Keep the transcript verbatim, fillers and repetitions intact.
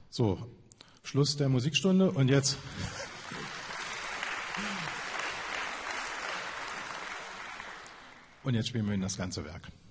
So, Schluss der Musikstunde und jetzt... Und jetzt spielen wir Ihnen das ganze Werk.